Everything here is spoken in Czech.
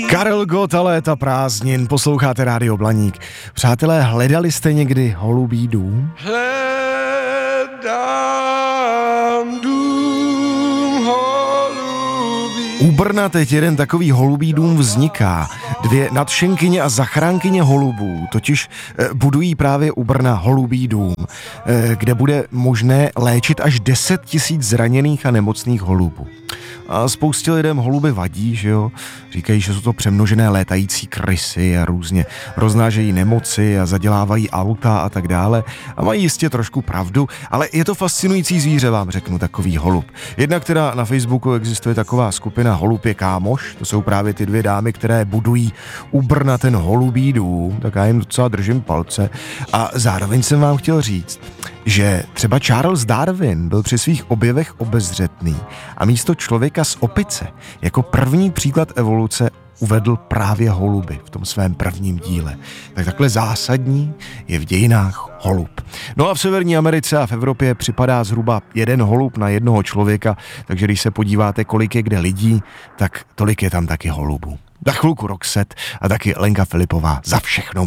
Karel Gott a léta prázdnin, posloucháte Rádio Blaník. Přátelé, hledali jste někdy holubí dům? Hledám dům holubí. U Brna teď jeden takový holubí dům vzniká. 2 nadšenkyně a zachránkyně holubů totiž budují právě u Brna holubí dům, kde bude možné léčit až 10 000 zraněných a nemocných holubů. A spoustě lidem holuby vadí, že jo? Říkají, že jsou to přemnožené létající krysy a různě roznášejí nemoci a zadělávají auta a tak dále. A mají jistě trošku pravdu, ale je to fascinující zvíře, vám řeknu, takový holub. Jednak teda na Facebooku existuje taková skupina Holub je kámoš, to jsou právě ty 2 dámy, které budují u Brna ten holubí dům, tak já jim docela držím palce. A zároveň jsem vám chtěl říct, že třeba Charles Darwin byl při svých objevech obezřetný a místo člověka z opice jako první příklad evoluce uvedl právě holuby v tom svém prvním díle. Tak takhle zásadní je v dějinách holub. No a v Severní Americe a v Evropě připadá zhruba 1 holub na 1 člověka, takže když se podíváte, kolik je kde lidí, tak tolik je tam taky holubů. Za chvilku Roxette a taky Lenka Filipová. Za všechno